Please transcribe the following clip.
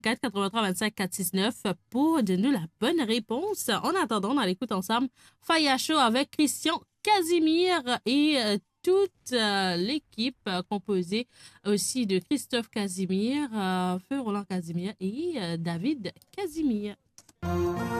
483 25 469 pour donner la bonne réponse. En attendant, on l'écoute ensemble Faya Show avec Christian Casimir et toute l'équipe composée aussi de Christophe Casimir, Feu Roland Casimir et David Casimir.